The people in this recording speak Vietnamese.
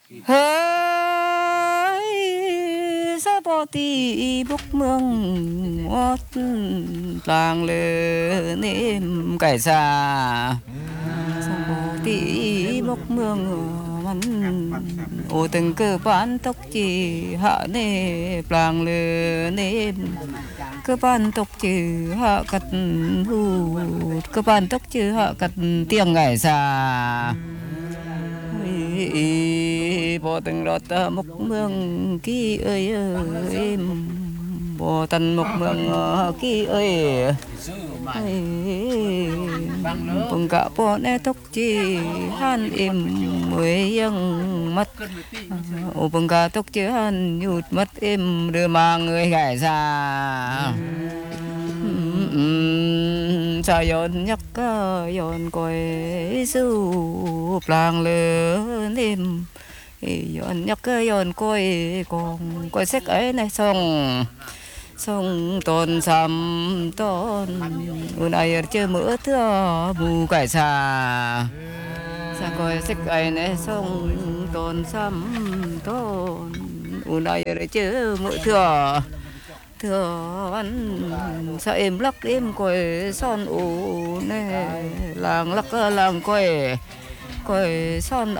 hơi sa bỏ ti bốc mương ngót làng lơ nêm cải xa sa bỏ ti bốc mươngมันโอตึงเกือบ้านตกจีหะเนปลางเลือเนมเกือบ้านตกจีหะกัดหูเกือบ้านตกจีหะกัดเตียงไงซาพอตึงรถมกเมืองกี้เอ้ยเอ้ยพอตันมกเมืองกี้เอ้ยbưng cả po nè tóc chi han im mới yang mất ô bưng cả tóc chi han nhụt mất im đưa mà người gãi ra sao yon nhắc yon coi su plang lơ nem yon nhắc yon coi còn coi sách ấy này xong sông tôn sầm tôn này chơi mỡ thưa bù cải xà sa coi xích ấy này sông tôn sầm tôn này chơi mỡ thưa thưa ăn sa em lắc em coi son ủ này làng lắc làng coi coi son